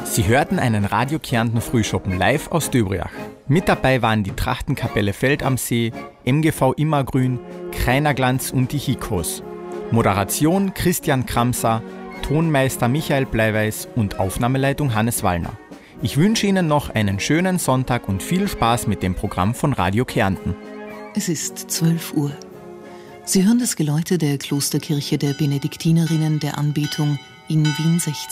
Sie hörten einen Radio Kärnten Frühschoppen live aus Döbriach. Mit dabei waren die Trachtenkapelle Feld am See, MGV Immergrün, Kreinerglanz und die Hikos. Moderation Christian Kramser, Tonmeister Michael Bleiweiß und Aufnahmeleitung Hannes Wallner. Ich wünsche Ihnen noch einen schönen Sonntag und viel Spaß mit dem Programm von Radio Kärnten. Es ist 12 Uhr. Sie hören das Geläute der Klosterkirche der Benediktinerinnen der Anbetung in Wien 16.